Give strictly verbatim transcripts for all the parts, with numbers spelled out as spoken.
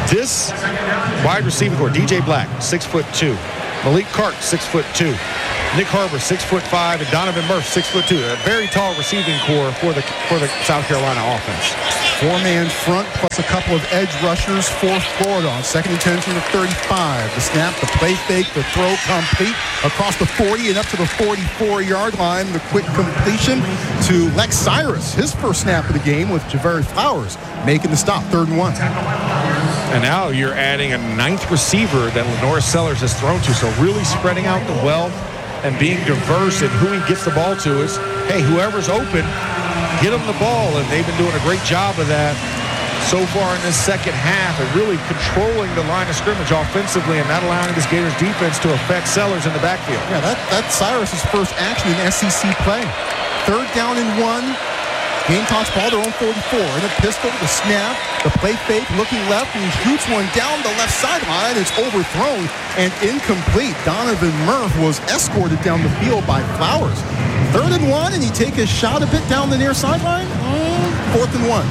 This wide receiving core, D J Black, six foot two. Malik Clark, six foot two. Nick Harbor, six foot five, and Donovan Murph, six foot two. A very tall receiving core for the for the South Carolina offense. Four-man front plus a couple of edge rushers for Florida on second and ten from the thirty-five. The snap, the play fake, the throw complete across the forty and up to the forty-four-yard line. The quick completion to Lex Cyrus, his first snap of the game, with Javeri Flowers making the stop, third and one. And now you're adding a ninth receiver that Lenore Sellers has thrown to, so really spreading out the wealth and being diverse in who he gets the ball to. Is, hey, whoever's open, get them the ball, and they've been doing a great job of that so far in this second half, and really controlling the line of scrimmage offensively and not allowing this Gators defense to affect Sellers in the backfield. Yeah, that, that's Cyrus's first action in S E C play. Third down and one. Gamecocks ball their own forty-four. In a pistol, the snap, the play fake, looking left, and he shoots one down the left sideline. It's overthrown and incomplete. Donovan Murph was escorted down the field by Flowers. Third and one, and he take a shot a bit down the near sideline. Uh, fourth and one.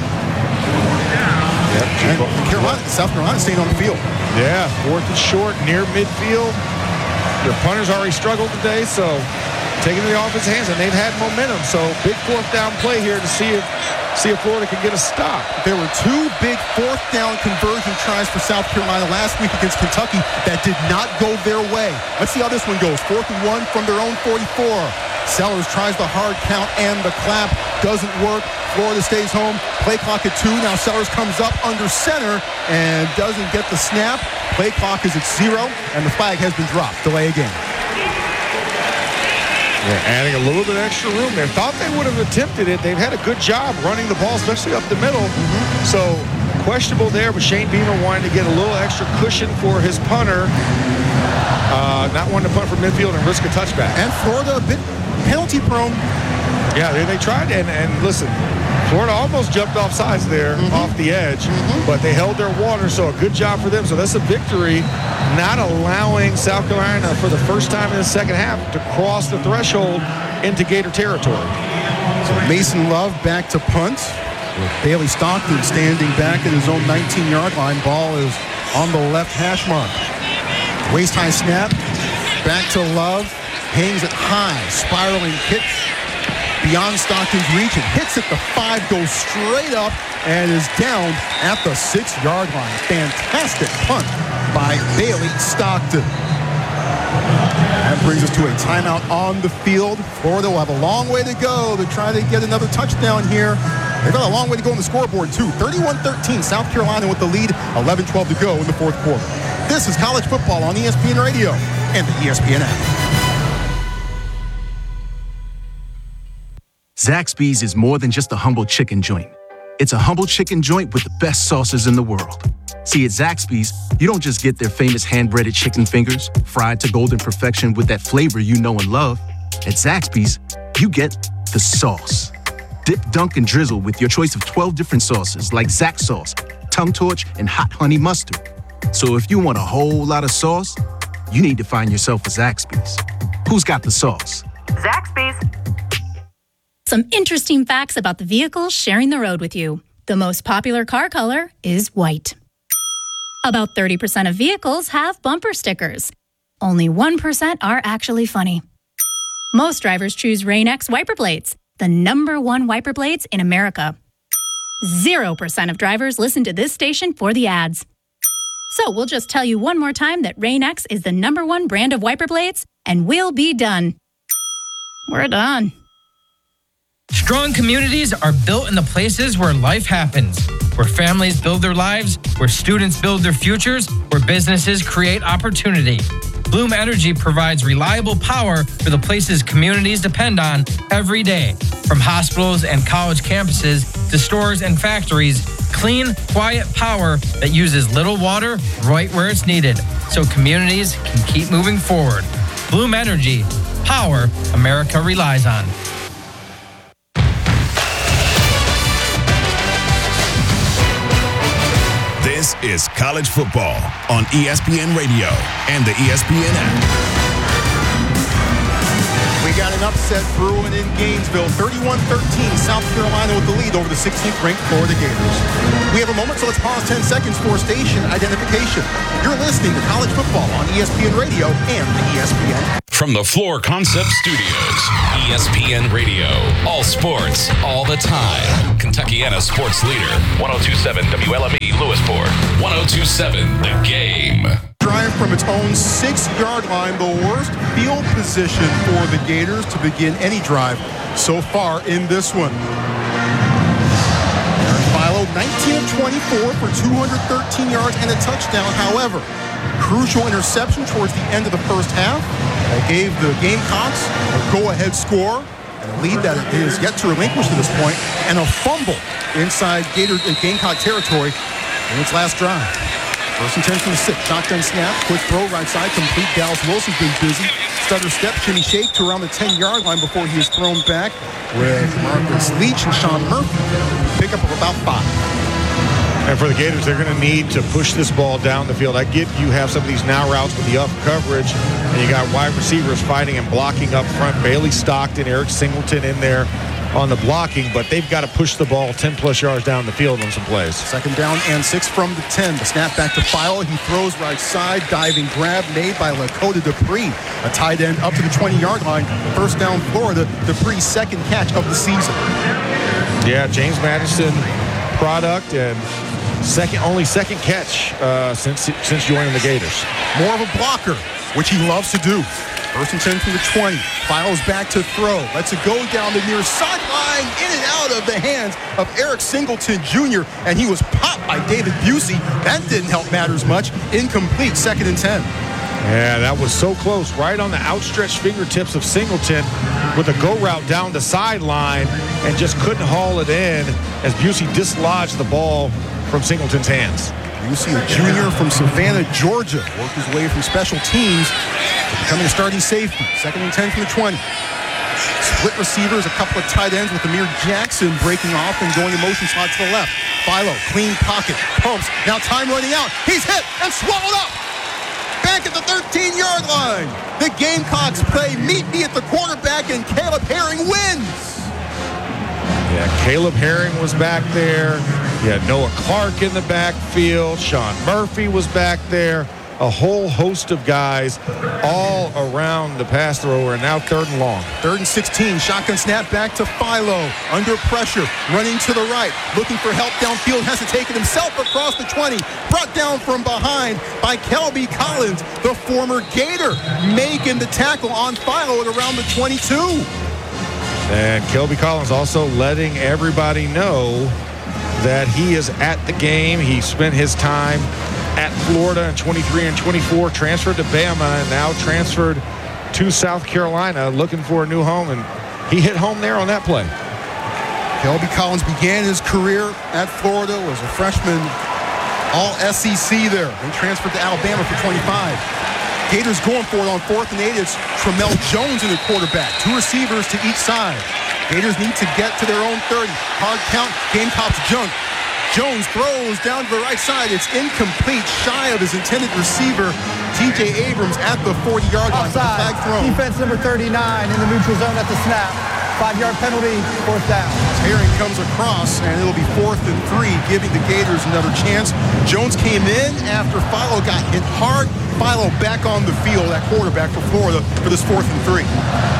Yep. And Carolina, South Carolina staying on the field. Yeah, fourth and short, near midfield. Their punters already struggled today, so taking it in the offensive hands, and they've had momentum. So big fourth down play here to see if see if Florida can get a stop. There were two big fourth down conversion tries for South Carolina last week against Kentucky that did not go their way. Let's see how this one goes. Fourth and one from their own forty-four. Sellers tries the hard count and the clap. Doesn't work. Florida stays home. Play clock at two. Now Sellers comes up under center and doesn't get the snap. Play clock is at zero, and the flag has been dropped. Delay again. They're adding a little bit of extra room there. Thought they would have attempted it. They've had a good job running the ball, especially up the middle. Mm-hmm. So questionable there, but Shane Beamer wanted to get a little extra cushion for his punter. Uh, not wanting to punt from midfield and risk a touchback. And Florida a bit penalty prone. Yeah, they, they tried, and, and listen, Florida almost jumped off sides there, mm-hmm. off the edge, mm-hmm. but they held their water, so a good job for them. So that's a victory, not allowing South Carolina for the first time in the second half to cross the threshold into Gator territory. So Mason Love back to punt, with Bailey Stockton standing back at his own nineteen-yard line. Ball is on the left hash mark. Waist-high snap, back to Love, hangs it high, spiraling kick beyond Stockton's reach, and hits at the five, goes straight up, and is down at the six-yard line. Fantastic punt by Bailey Stockton. That brings us to a timeout on the field. Florida will have a long way to go to try to get another touchdown here. They've got a long way to go on the scoreboard, too. thirty-one thirteen, South Carolina with the lead, eleven twelve to go in the fourth quarter. This is college football on E S P N Radio and the E S P N app. Zaxby's is more than just a humble chicken joint. It's a humble chicken joint with the best sauces in the world. See, at Zaxby's, you don't just get their famous hand-breaded chicken fingers, fried to golden perfection with that flavor you know and love. At Zaxby's, you get the sauce. Dip, dunk, and drizzle with your choice of twelve different sauces like Zax sauce, tongue torch, and hot honey mustard. So if you want a whole lot of sauce, you need to find yourself a Zaxby's. Who's got the sauce? Zaxby's. Some interesting facts about the vehicles sharing the road with you. The most popular car color is white. About thirty percent of vehicles have bumper stickers. Only one percent are actually funny. Most drivers choose Rain-X wiper blades, the number one wiper blades in America. Zero percent of drivers listen to this station for the ads. So we'll just tell you one more time that Rain-X is the number one brand of wiper blades, and we'll be done. We're done. Strong communities are built in the places where life happens, where families build their lives, where students build their futures, where businesses create opportunity. Bloom Energy provides reliable power for the places communities depend on every day. From hospitals and college campuses to stores and factories, clean, quiet power that uses little water right where it's needed, so communities can keep moving forward. Bloom Energy, power America relies on. This is college football on E S P N Radio and the E S P N app. We got an upset brewing in Gainesville. thirty-one thirteen, South Carolina with the lead over the sixteenth-ranked Florida Gators. We have a moment, so let's pause ten seconds for station identification. You're listening to College Football on E S P N Radio and the E S P N. From the Floor Concept Studios, E S P N Radio. All sports, all the time. Kentuckiana sports leader. one oh two point seven W L M E Lewisport. one oh two point seven The Game. Drive from its own six-yard line, the worst field position for the Gators to begin any drive so far in this one. Aaron Philo, nineteen of twenty-four for two hundred thirteen yards and a touchdown. However, crucial interception towards the end of the first half that gave the Gamecocks a go-ahead score and a lead that it is yet to relinquish to this point, and a fumble inside Gator uh, Gamecock territory in its last drive. First and ten from the six. Shotgun snap. Quick throw right side. Complete. Dallas Wilson's been busy. Stutter step. Shimmy shake to around the ten-yard line before he is thrown back with Marcus Leach and Sean Murphy. Pick up of about five. And for the Gators, they're going to need to push this ball down the field. I get you have some of these now routes with the up coverage, and you got wide receivers fighting and blocking up front. Bailey Stockton, Eric Singleton in there on the blocking, but they've got to push the ball ten-plus yards down the field on some plays. Second down and six from the ten. The snap back to Philo. He throws right side. Diving grab made by Lakota Dupree. A tight end up to the twenty-yard line. First down, Florida. Dupree's second catch of the season. Yeah, James Madison product and second, only second catch uh, since since joining the Gators. More of a blocker, which he loves to do. First and ten from the twenty. Files back to throw. Lets it go down the near sideline, in and out of the hands of Eric Singleton Junior And he was popped by David Busey. That didn't help matters much. Incomplete, second and ten. Yeah, that was so close. Right on the outstretched fingertips of Singleton with a go route down the sideline and just couldn't haul it in as Busey dislodged the ball from Singleton's hands. Busey, a junior from Savannah, Georgia, worked his way from special teams to becoming a starting safety. Second and ten from the twenty. Split receivers, a couple of tight ends with Amir Jackson breaking off and going in motion slot to the left. Philo, clean pocket, pumps. Now time running out. He's hit and swallowed up. Back at the thirteen-yard line. The Gamecocks play meet me at the quarterback, and Caleb Herring wins. Yeah, Caleb Herring was back there. You had Noah Clark in the backfield. Sean Murphy was back there. A whole host of guys all around the pass thrower, and now third and long. Third and sixteen, shotgun snap back to Philo. Under pressure, running to the right, looking for help downfield, has to take it himself across the twenty. Brought down from behind by Kelby Collins, the former Gator, making the tackle on Philo at around the twenty-two. And Kelby Collins also letting everybody know that he is at the game. He spent his time at Florida in twenty-three and twenty-four, transferred to Bama, and now transferred to South Carolina, looking for a new home, and he hit home there on that play. Kelby Collins began his career at Florida, was a freshman all S E C there, and transferred to Alabama for twenty-five. Gators going for it on fourth and eight. It's Tramel Jones in the quarterback. Two receivers to each side. Gators need to get to their own thirty. Hard count, Gamecocks junk. Jones throws down to the right side. It's incomplete, shy of his intended receiver, T J Abrams at the forty-yard line. Offside. Defense number thirty-nine in the neutral zone at the snap. Five-yard penalty, fourth down. Herring comes across, and it'll be fourth and three, giving the Gators another chance. Jones came in after Philo got hit hard. Philo back on the field at quarterback for Florida for this fourth and three.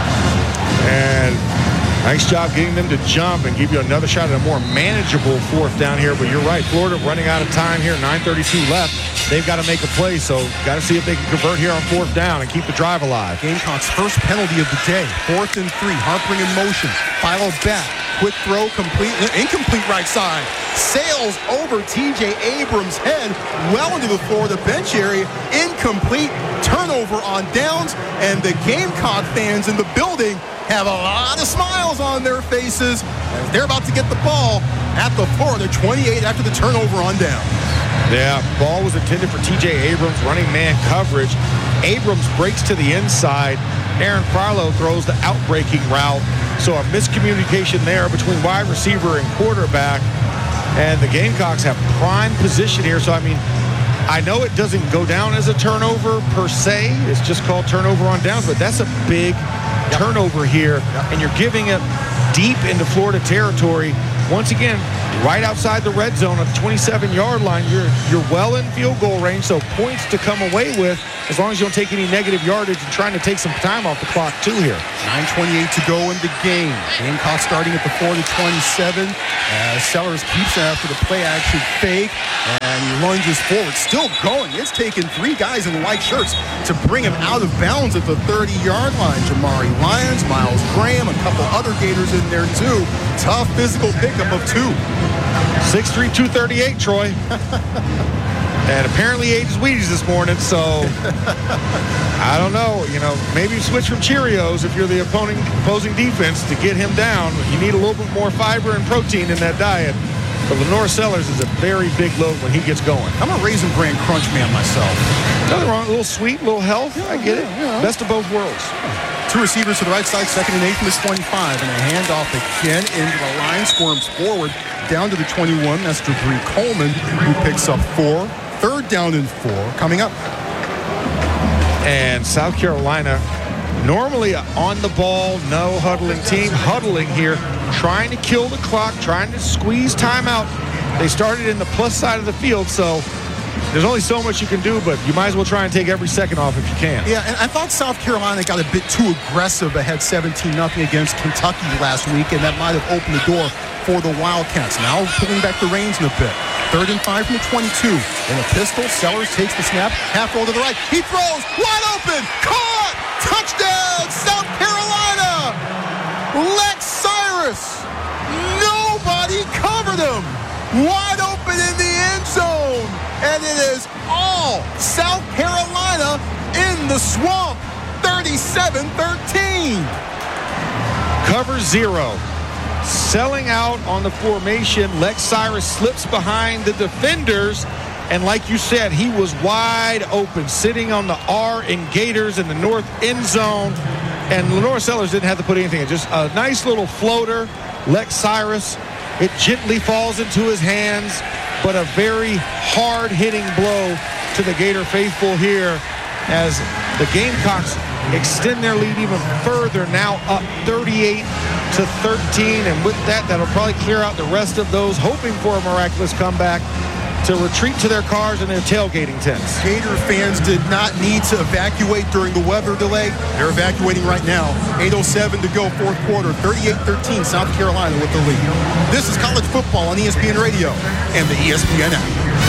And nice job getting them to jump and give you another shot at a more manageable fourth down here. But you're right, Florida running out of time here, nine thirty-two left. They've got to make a play, so got to see if they can convert here on fourth down and keep the drive alive. Gamecocks' first penalty of the day, fourth and three. Harpering in motion. Philo back. Quick throw, complete, incomplete right side. Sails over T J Abrams' head, well into the Florida bench area. Incomplete, turnover on downs, and the Gamecock fans in the building have a lot of smiles on their faces as they're about to get the ball at the Florida twenty-eight after the turnover on down. Yeah, ball was intended for T J Abrams, running man coverage. Abrams breaks to the inside. Aaron Philo throws the out-breaking route. So a miscommunication there between wide receiver and quarterback. And the Gamecocks have prime position here. So, I mean, I know it doesn't go down as a turnover per se. It's just called turnover on downs, but that's a big yep. turnover here, yep. and you're giving it deep into Florida territory. Once again, right outside the red zone at the twenty-seven-yard line, you're you're well in field goal range, so points to come away with as long as you don't take any negative yardage and trying to take some time off the clock too here. nine twenty-eight to go in the game. Gamecock starting at the Florida twenty-seven. As Sellers keeps it after the play action fake, and he lunges forward. Still going. It's taken three guys in white shirts to bring him out of bounds at the thirty-yard line. Jamari Lyons, Miles Graham, a couple other Gators in there too. Tough physical pickup of two. six three, two thirty-eight, Troy. And apparently ate his Wheaties this morning, so I don't know. You know, maybe you switch from Cheerios if you're the opposing, opposing defense to get him down. You need a little bit more fiber and protein in that diet. But Lenore Sellers is a very big load when he gets going. I'm a Raisin Bran Crunch man myself. Nothing wrong. A little sweet, a little health. Yeah, I get yeah, it. Yeah. Best of both worlds. Two receivers to the right side, second and eight from the twenty-five, and a handoff again into the line, squirms forward down to the twenty-one. That's Debris Coleman, who picks up four. Third down and four coming up. And South Carolina, normally on the ball, no huddling team, huddling here, trying to kill the clock, trying to squeeze time out. They started in the plus side of the field, so there's only so much you can do, but you might as well try and take every second off if you can. Yeah, and I thought South Carolina got a bit too aggressive ahead seventeen nothing against Kentucky last week, and that might have opened the door for the Wildcats. Now pulling back the reins in a bit. Third and five from the twenty-two. In a pistol, Sellers takes the snap, half roll to the right. He throws, wide open, caught, touchdown, South Carolina. Lex Cyrus, nobody covered him. Wide open in the end zone. And it is all South Carolina in the swamp. thirty-seven thirteen. Cover zero. Selling out on the formation. Lex Cyrus slips behind the defenders. And like you said, he was wide open, sitting on the R in Gators in the north end zone. And Lenore Sellers didn't have to put anything in. Just a nice little floater. Lex Cyrus, it gently falls into his hands. But a very hard-hitting blow to the Gator faithful here as the Gamecocks extend their lead even further, now up thirty-eight to thirteen. And with that, that'll probably clear out the rest of those hoping for a miraculous comeback to retreat to their cars and their tailgating tents. Gator fans did not need to evacuate during the weather delay. They're evacuating right now. eight oh seven to go, fourth quarter. thirty-eight thirteen, South Carolina with the lead. This is college football on E S P N Radio and the E S P N app.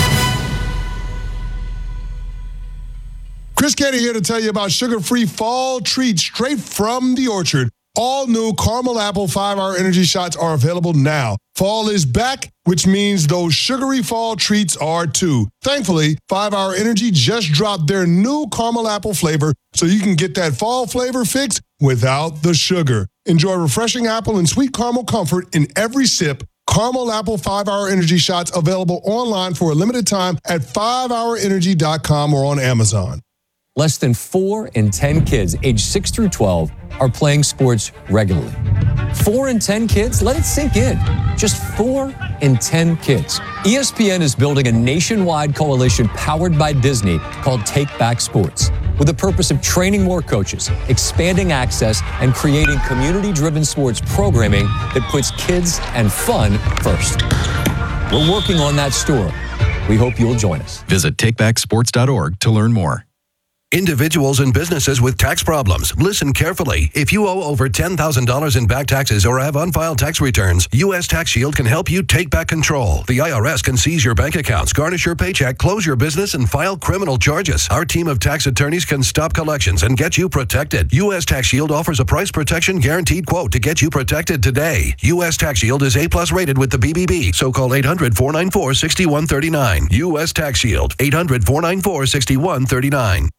Chris Canty here to tell you about sugar-free fall treats straight from the orchard. All new caramel apple five-hour energy shots are available now. Fall is back, which means those sugary fall treats are too. Thankfully, five-hour Energy just dropped their new caramel apple flavor, so you can get that fall flavor fix without the sugar. Enjoy refreshing apple and sweet caramel comfort in every sip. Caramel apple five-hour energy shots available online for a limited time at five hour energy dot com or on Amazon. Less than four in ten kids aged six through twelve are playing sports regularly. Four in ten kids? Let it sink in. Just four in ten kids. E S P N is building a nationwide coalition powered by Disney called Take Back Sports, with the purpose of training more coaches, expanding access, and creating community-driven sports programming that puts kids and fun first. We're working on that story. We hope you'll join us. Visit take back sports dot org to learn more. Individuals and businesses with tax problems, listen carefully. If you owe over ten thousand dollars in back taxes or have unfiled tax returns, U S Tax Shield can help you take back control. The I R S can seize your bank accounts, garnish your paycheck, close your business, and file criminal charges. Our team of tax attorneys can stop collections and get you protected. U S Tax Shield offers a price protection guaranteed quote to get you protected today. U S Tax Shield is A-plus rated with the B B B, so call eight hundred, four nine four, six one three nine. U S Tax Shield, eight hundred, four nine four, six one three nine.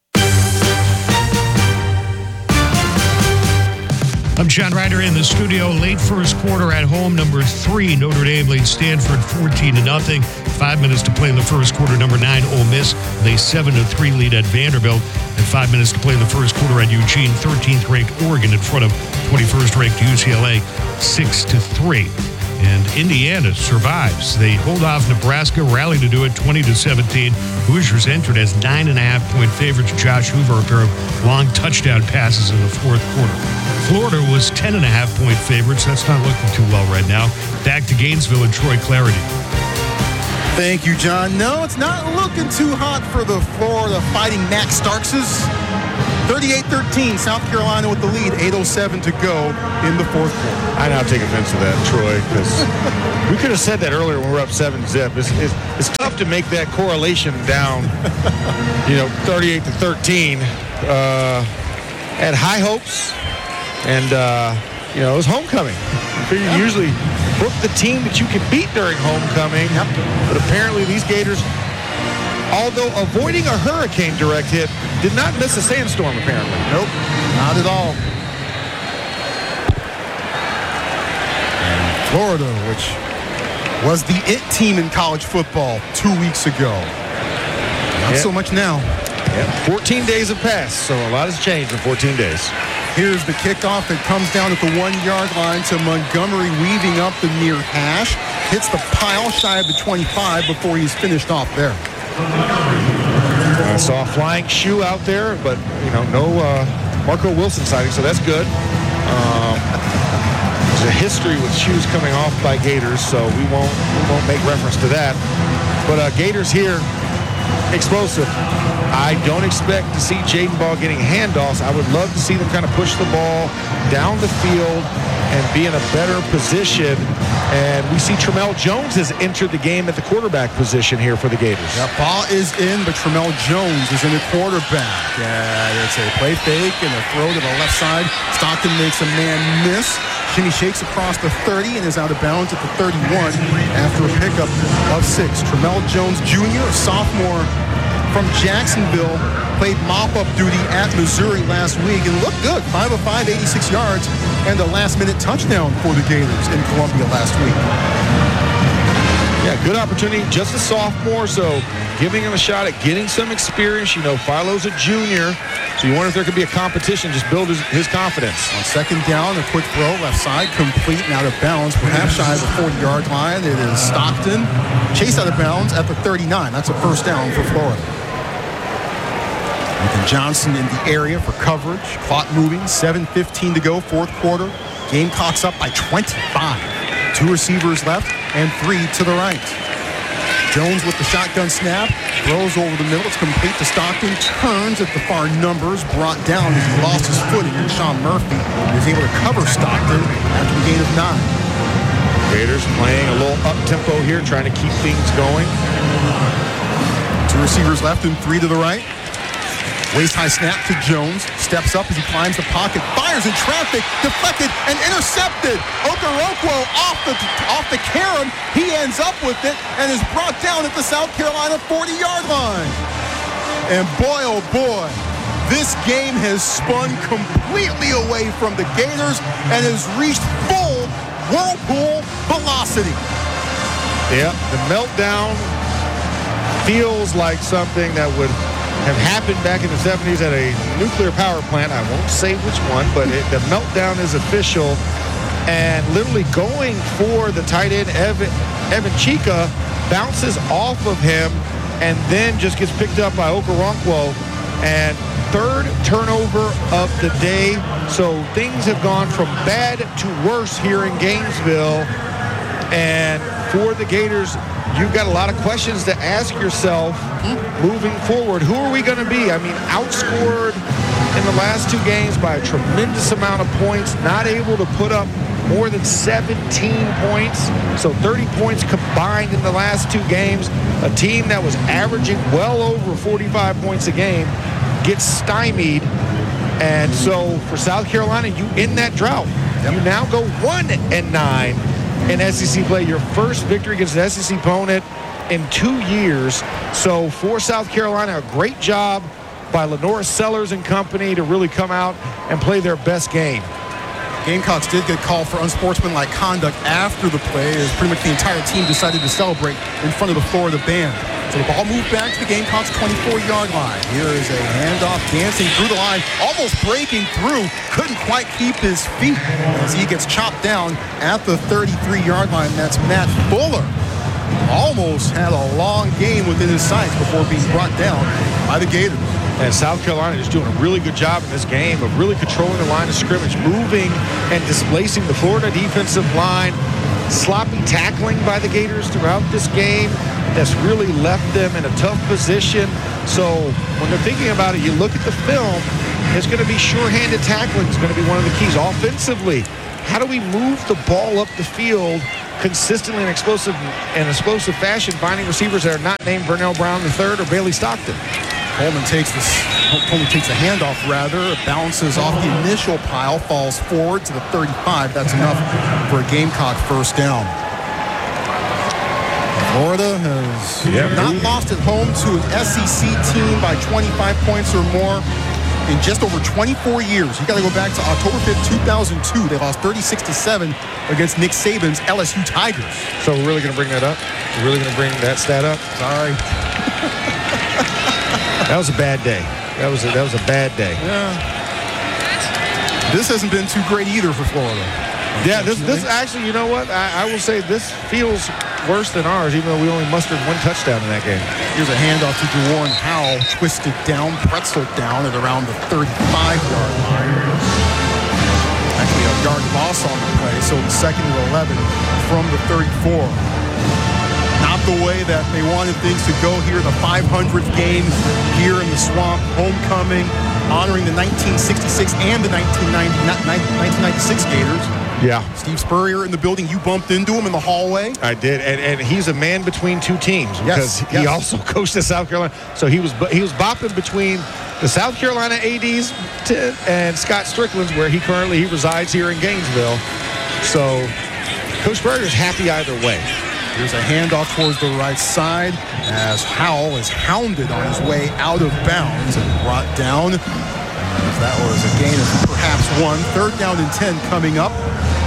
I'm John Ryder in the studio. Late first quarter at home, number three, Notre Dame leads Stanford fourteen to nothing. Five minutes to play in the first quarter. Number nine, Ole Miss, they seven to three lead at Vanderbilt. And five minutes to play in the first quarter at Eugene. thirteenth ranked Oregon in front of twenty-first ranked U C L A, six to three. And Indiana survives. They hold off Nebraska, rally to do it twenty to seventeen. Hoosiers entered as nine and a half point favorites. Josh Hoover, a pair of long touchdown passes in the fourth quarter. Florida was ten and a half point favorites. That's not looking too well right now. Back to Gainesville and Troy Clarity. Thank you, John. No, it's not looking too hot for the Florida Fighting Max Starkses. thirty-eight thirteen, South Carolina with the lead, eight oh seven to go in the fourth quarter. I now take offense to that, Troy, because we could have said that earlier when we were up seven zip. It's, it's, it's tough to make that correlation down, you know, thirty-eight to thirteen. Uh, had high hopes, and, uh, you know, it was homecoming. You yep. usually book the team that you can beat during homecoming, yep. but apparently these Gators, although avoiding a hurricane direct hit, did not miss a sandstorm, apparently. Nope, not at all. And Florida, which was the it team in college football two weeks ago. Not yep. so much now. Yep. fourteen days have passed, so a lot has changed in fourteen days. Here's the kickoff. It comes down at the one-yard line to Montgomery, weaving up the near hash. Hits the pile shy of the twenty-five before he's finished off there. I saw a flying shoe out there, but, you know, no uh, Marco Wilson sighting, so that's good. Um, there's a history with shoes coming off by Gators, so we won't we won't make reference to that. But uh, Gators here, explosive. I don't expect to see Jaden Ball getting handoffs. I would love to see them kind of push the ball down the field and be in a better position. And we see Tramel Jones has entered the game at the quarterback position here for the Gators. That ball is in, but Tramel Jones is in the quarterback. And it's a play fake and a throw to the left side. Stockton makes a man miss. Jimmy shakes across the thirty and is out of bounds at the thirty-one after a pickup of six. Tramel Jones Junior, a sophomore from Jacksonville, played mop-up duty at Missouri last week and looked good. five of five, eighty-six yards, and a last-minute touchdown for the Gators in Columbia last week. Yeah, good opportunity. Just a sophomore, so giving him a shot at getting some experience. You know, Philo's a junior, so you wonder if there could be a competition, just build his, his confidence. On second down, a quick throw, left side, complete and out of bounds, perhaps shy of the forty-yard line. It is Stockton, chased out of bounds at the thirty-nine. That's a first down for Florida. Ethan Johnson in the area for coverage. Clock moving, seven fifteen to go, fourth quarter. Gamecocks up by twenty-five. Two receivers left and three to the right. Jones with the shotgun snap, throws over the middle. It's complete to Stockton, turns at the far numbers, brought down as he lost his footing. And Sean Murphy is able to cover Stockton after the gain of nine. Gators playing a little up-tempo here, trying to keep things going. Two receivers left and three to the right. Waist-high snap to Jones. Steps up as he climbs the pocket. Fires in traffic. Deflected and intercepted. Okoronkwo off the off the carom. He ends up with it and is brought down at the South Carolina forty-yard line. And boy, oh boy, this game has spun completely away from the Gators and has reached full whirlpool velocity. Yeah, the meltdown feels like something that would have happened back in the seventies at a nuclear power plant. I won't say which one, but it, the meltdown is official. And literally going for the tight end, Evan, Evan Chika, bounces off of him and then just gets picked up by Okoronkwo. And third turnover of the day. So things have gone from bad to worse here in Gainesville. And for the Gators, you've got a lot of questions to ask yourself moving forward. Who are we going to be? I mean, outscored in the last two games by a tremendous amount of points, not able to put up more than seventeen points. So thirty points combined in the last two games. A team that was averaging well over forty-five points a game gets stymied. And so for South Carolina, you end that drought. Yep. You now go one and nine in S E C play. Your first victory against an S E C opponent in two years. So for South Carolina, a great job by Lenora Sellers and company to really come out and play their best game. Gamecocks did get called for unsportsmanlike conduct after the play, as pretty much the entire team decided to celebrate in front of the Florida band. So the ball moved back to the Gamecocks' twenty-four-yard line. Here is a handoff dancing through the line, almost breaking through. Couldn't quite keep his feet as he gets chopped down at the thirty-three-yard line. That's Matt Fuller. Almost had a long game within his sights before being brought down by the Gators. And South Carolina is doing a really good job in this game of really controlling the line of scrimmage, moving and displacing the Florida defensive line. Sloppy tackling by the Gators throughout this game that's really left them in a tough position. So when they're thinking about it, you look at the film, it's going to be sure-handed tackling is going to be one of the keys. Offensively, how do we move the ball up the field consistently in explosive and explosive fashion, finding receivers that are not named Vernell Brown the third or Bailey Stockton? Coleman takes this. Coleman takes the handoff rather, bounces off the initial pile, falls forward to the thirty-five. That's enough for a Gamecock first down. Florida has yeah, not moving. lost at home to an S E C team by twenty-five points or more in just over twenty-four years. You got to go back to October fifth, two thousand two. They lost thirty-six to seven against Nick Saban's L S U Tigers. So we're really going to bring that up? We're really going to bring that stat up? Sorry. That was a bad day. That was a, that was a bad day. Yeah. This hasn't been too great either for Florida. Yeah, this this actually, you know what? I, I will say this feels worse than ours, even though we only mustered one touchdown in that game. Here's a handoff to Jawarn Howell, twisted down, pretzeled down at around the thirty-five-yard line. Actually, a yard loss on the play, so the second and eleven from the thirty-four. Not the way that they wanted things to go here. The five hundredth game here in the Swamp, homecoming, honoring the nineteen sixty-six and the nineteen ninety-six Gators. Yeah. Steve Spurrier in the building. You bumped into him in the hallway. I did, and, and he's a man between two teams because yes, he yes. also coached at South Carolina. So he was he was bopping between the South Carolina A Ds and Scott Strickland's, where he currently he resides here in Gainesville. So Coach Spurrier's happy either way. Here's a handoff towards the right side as Howell is hounded on his way out of bounds and brought down. As that was a gain of perhaps one. Third down and ten coming up.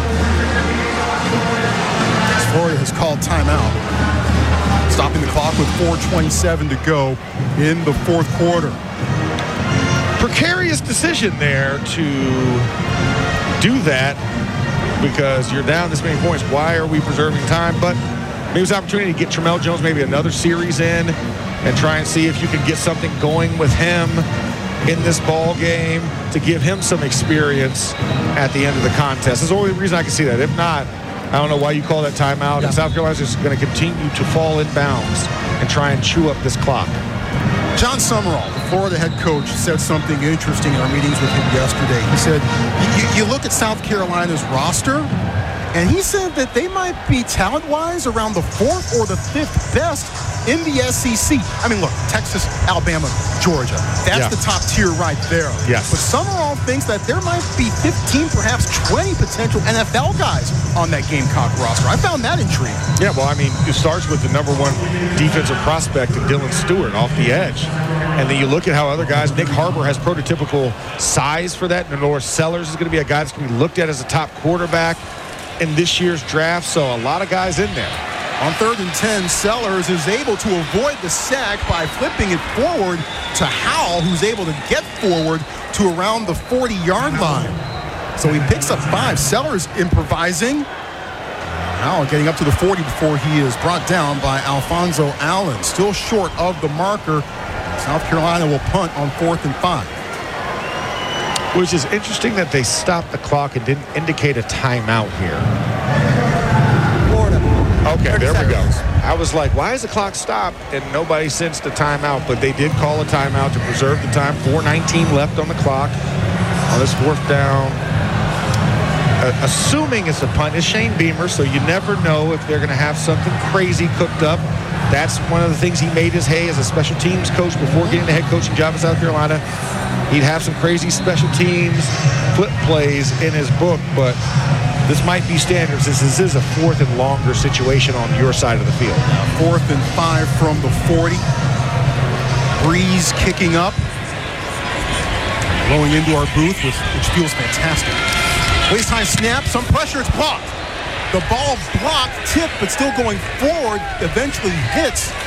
As Florida has called timeout. Stopping the clock with four twenty-seven to go in the fourth quarter. Precarious decision there to do that because you're down this many points. Why are we preserving time? But maybe it's an opportunity to get Tramel Jones maybe another series in and try and see if you can get something going with him in this ball game to give him some experience at the end of the contest. That's the only reason I can see that. If not, I don't know why you call that timeout. Yeah. And South Carolina's just going to continue to fall in bounds and try and chew up this clock. John Summerall, the Florida head coach, said something interesting in our meetings with him yesterday. He said, you, you look at South Carolina's roster, and he said that they might be talent-wise around the fourth or the fifth best in the S E C. I mean, look, Texas, Alabama, Georgia. That's yeah. the top tier right there. Yes. But Summerall thinks that there might be fifteen, perhaps twenty potential N F L guys on that Gamecock roster. I found that intriguing. Yeah, well, I mean, it starts with the number one defensive prospect in Dylan Stewart off the edge. And then you look at how other guys, Nick Harbor has prototypical size for that. Norris Sellers is going to be a guy that's going to be looked at as a top quarterback in this year's draft. So a lot of guys in there. On third and ten, Sellers is able to avoid the sack by flipping it forward to Howell, who's able to get forward to around the forty-yard line. So he picks up five. Sellers improvising. Howell getting up to the forty before he is brought down by Alfonso Allen. Still short of the marker. South Carolina will punt on fourth and five. Which is interesting that they stopped the clock and didn't indicate a timeout here. Okay, there we go. I was like, why is the clock stopped? And nobody sensed a timeout, but they did call a timeout to preserve the time. four nineteen left on the clock on this fourth down. Uh, assuming it's a punt, it's Shane Beamer, so you never know if they're going to have something crazy cooked up. That's one of the things he made his hay as a special teams coach before getting the head coaching job in South Carolina. He'd have some crazy special teams flip plays in his book, but this might be standard since this is a fourth and longer situation on your side of the field. Now fourth and five from the forty. Breeze kicking up. Blowing into our booth, which, which feels fantastic. Waist high snap, some pressure, it's blocked. The ball blocked, tipped, but still going forward, eventually hits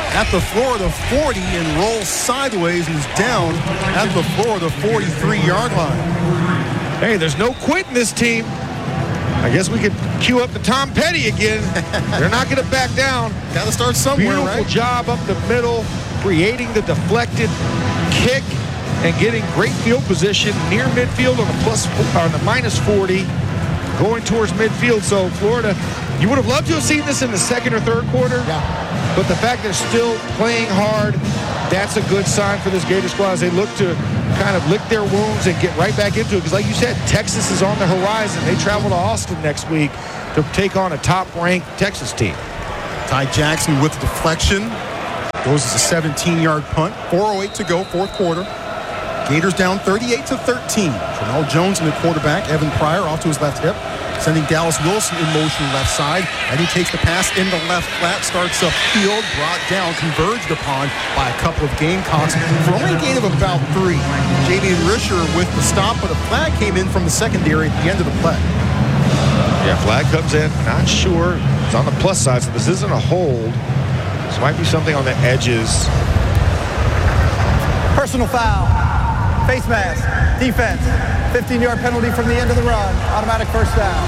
at the Florida forty and rolls sideways and is down at the Florida forty-three-yard line. Hey, there's no quitting this team. I guess we could cue up the Tom Petty again. They're not going to back down. Got to start somewhere, Beautiful right? job up the middle, creating the deflected kick and getting great field position near midfield on the plus on the minus forty, going towards midfield. So Florida, you would have loved to have seen this in the second or third quarter. Yeah. But the fact they're still playing hard, that's a good sign for this Gator squad as they look to kind of lick their wounds and get right back into it. Because like you said, Texas is on the horizon. They travel to Austin next week to take on a top-ranked Texas team. Ty Jackson with the deflection. Goes as a seventeen-yard punt. four oh eight to go, fourth quarter. Gators down thirty-eight to thirteen. Tramel Jones in the quarterback. Evan Pryor off to his left hip. Sending Dallas Wilson in motion left side. And he takes the pass in the left flat. Starts up field. Brought down. Converged upon by a couple of Gamecocks for only a gain of about three. Jamian Risher with the stop, but a flag came in from the secondary at the end of the play. Yeah, flag comes in. Not sure. It's on the plus side, so this isn't a hold. This might be something on the edges. Personal foul. Face mask. Defense. fifteen-yard penalty from the end of the run. Automatic first down.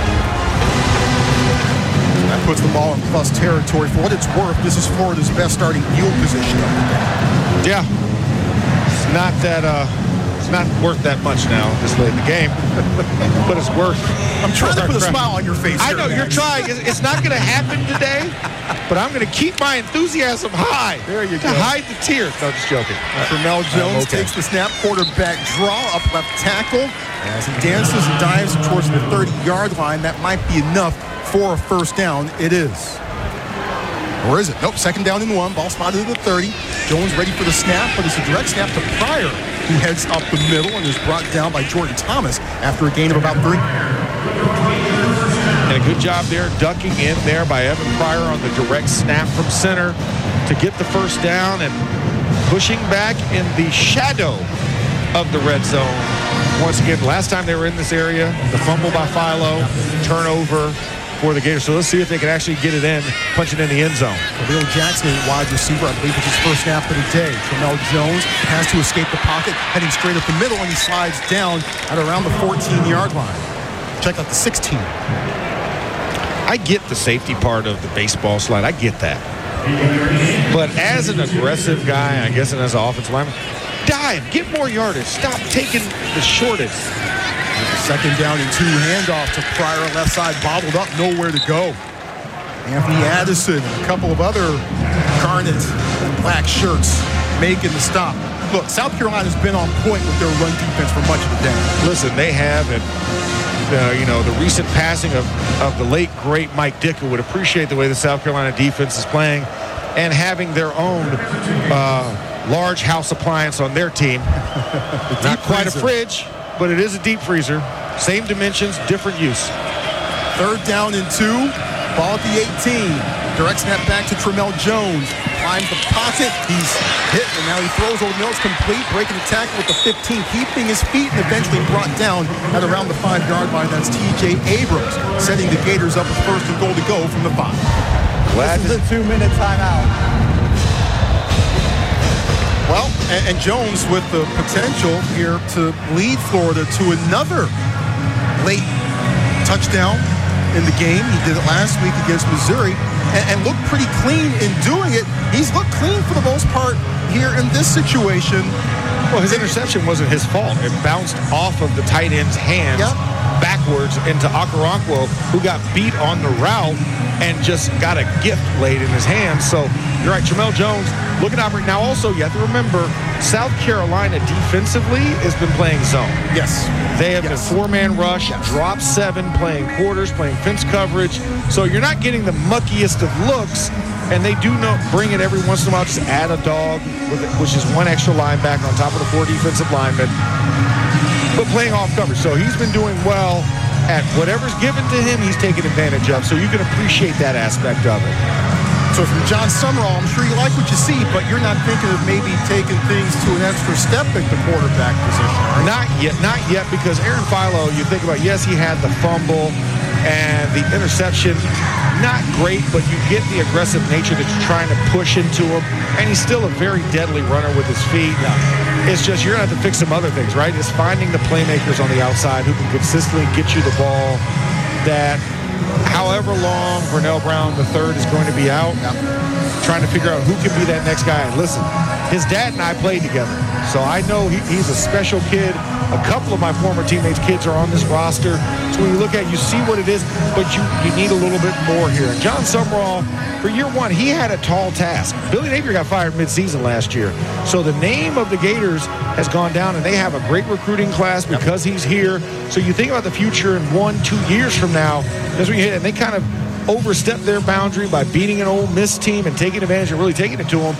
That puts the ball in plus territory. For what it's worth, this is Florida's best starting field position of the day. Yeah. It's not that, uh, it's not worth that much now this late in the game, but it's worth. I'm trying to put a smile on your face. I know, here, you're trying. It's, it's not going to happen today, but I'm going to keep my enthusiasm high. There you to go. hide the tears. No, just joking. Tramel Jones okay. takes the snap, quarterback draw, up left tackle. As he dances and dives towards the thirty-yard line, that might be enough for a first down. It is. Or is it? Nope, second down and one. Ball spotted at the thirty. Jones ready for the snap, but it's a direct snap to Pryor, who heads up the middle and is brought down by Jordan Thomas after a gain of about three. And a good job there, ducking in there by Evan Pryor on the direct snap from center to get the first down and pushing back in the shadow of the red zone. Once again, last time they were in this area, the fumble by Philo, turnover for the Gators. So let's see if they can actually get it in, punch it in the end zone. Bill Jackson, wide receiver, I believe it's his first snap of the day. Tramel Jones has to escape the pocket, heading straight up the middle, and he slides down at around the fourteen-yard line. Check out the sixteen. I get the safety part of the baseball slide. I get that. But as an aggressive guy, I guess, and as an offensive lineman, dive, get more yardage. Stop taking the shortest. Second down and two, handoff to Pryor left side, bobbled up, nowhere to go. Anthony Addison and a couple of other garnet and black shirts making the stop. Look, South Carolina's been on point with their run defense for much of the day. Listen, they have, and uh, you know, the recent passing of, of the late, great Mike Ditka would appreciate the way the South Carolina defense is playing and having their own uh, large house appliance on their team. Not quite a fridge, but it is a deep freezer. Same dimensions, different use. Third down and two. Ball at the eighteen. Direct snap back to Tramel Jones. Climbs the pocket. He's hit, and now he throws over the middle. It's complete. Breaking the tackle with the fifteen. Keeping his feet and eventually brought down at around the five-yard line. That's T J Abrams, setting the Gators up with first and goal to go from the five. Glad this is a two-minute timeout. Well, and, and Jones with the potential here to lead Florida to another late touchdown in the game. He did it last week against Missouri and, and looked pretty clean in doing it. He's looked clean for the most part here in this situation. Well, his interception wasn't his fault. It bounced off of the tight end's hands yep. backwards into Okoronkwo, who got beat on the route and just got a gift laid in his hands. So you're right, Tramel Jones looking out for it. Now also, you have to remember, South Carolina defensively has been playing zone. Yes. They have yes. been four-man rush, yes. drop seven, playing quarters, playing fence coverage. So you're not getting the muckiest of looks, and they do know, bring it every once in a while, just add a dog, with it, which is one extra linebacker on top of the four defensive linemen, but playing off coverage. So he's been doing well at whatever's given to him, he's taking advantage of. So you can appreciate that aspect of it. So from John Summerall, I'm sure you like what you see, but you're not thinking of maybe taking things to an extra step at the quarterback position, right? Not yet, not yet, because Aaron Philo, you think about, yes, he had the fumble and the interception. not great, but you get the aggressive nature that you're trying to push into him. And he's still a very deadly runner with his feet. It's just you're going to have to fix some other things, right? It's finding the playmakers on the outside who can consistently get you the ball that however long Vernell Brown the third is going to be out, trying to figure out who can be that next guy. And listen, his dad and I played together, so I know he, he's a special kid. A couple of my former teammates' kids are on this roster. So when you look at it, you see what it is, but you, you need a little bit more here. And John Sumrall, for year one, he had a tall task. Billy Napier got fired midseason last year. So the name of the Gators has gone down, and they have a great recruiting class because he's here. So you think about the future in one, two years from now, that's when you hit, and they kind of overstepped their boundary by beating an Ole Miss team and taking advantage and really taking it to them.